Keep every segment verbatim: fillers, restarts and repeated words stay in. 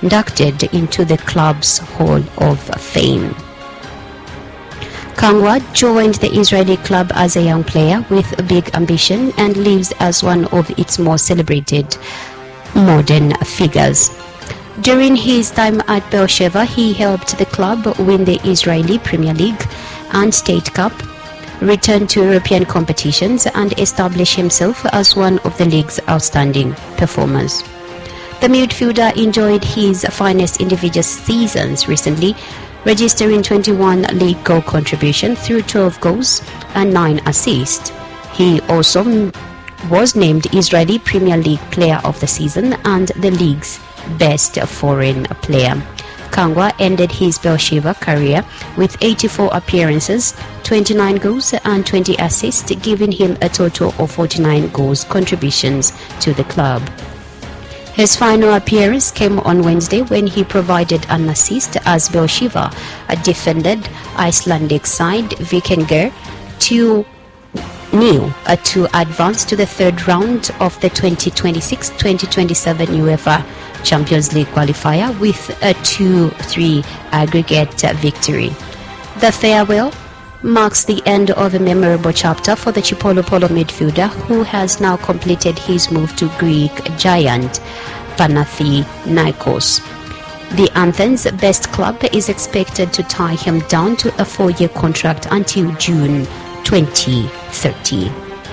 inducted into the club's Hall of Fame. Kangwa joined the Israeli club as a young player with a big ambition and lives as one of its most celebrated modern figures. During his time at Beersheva, he helped the club win the Israeli Premier League and State Cup, return to European competitions, and establish himself as one of the league's outstanding performers. The midfielder enjoyed his finest individual seasons recently, registering twenty-one league goal contributions through twelve goals and nine assists. He also was named Israeli Premier League Player of the Season and the league's best foreign player. Kangwa ended his Beersheva career with eighty-four appearances, twenty-nine goals and twenty assists, giving him a total of forty-nine goals contributions to the club. His final appearance came on Wednesday when he provided an assist as Beersheva defended Icelandic side Víkingur two nil to advance to the third round of the twenty twenty-six twenty twenty-seven UEFA Champions League qualifier with a two three aggregate victory. The farewell marks the end of a memorable chapter for the Chipolo Polo midfielder, who has now completed his move to Greek giant Panathinaikos. The Athens' best club is expected to tie him down to a four-year contract until June twenty thirty.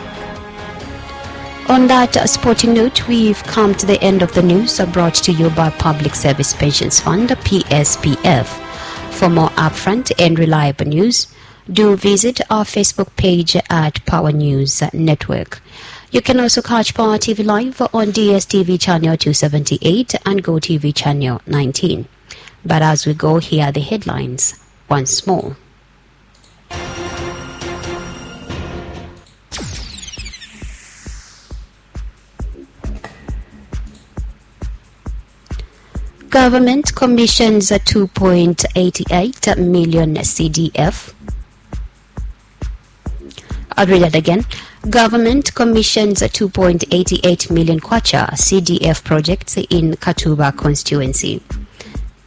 On that sporting note, we've come to the end of the news brought to you by Public Service Pensions Fund, P S P F. For more upfront and reliable news, do visit our Facebook page at Power News Network. You can also catch Power T V live on D S T V channel two seventy-eight and Go T V channel nineteen. But as we go, here are the headlines once more. Government commissions a two point eight eight million C D F. I'll read that again. Government commissions two point eight eight million kwacha C D F projects in Katuba constituency.